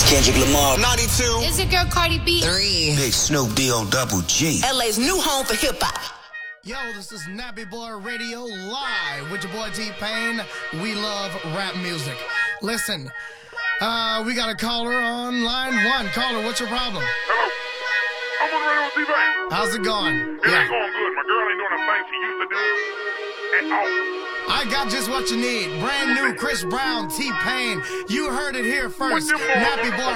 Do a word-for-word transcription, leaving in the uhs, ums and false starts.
Kendrick Lamar. ninety-two. Is it girl Cardi B? Three. Big Snoop D O Double G. L A's new home for hip-hop. Yo, this is Nappy Boy Radio live with your boy T-Pain. We love rap music. Listen, uh, we got a caller on line one. Caller, what's your problem? Hello. I'm on the radio with T-Pain. How's it going? It Yeah. ain't going good. My girl ain't doing the thing she used to do at all. I got just what you need. Brand new Chris Brown, T-Pain. You heard it here first. What you want? Nappy Boy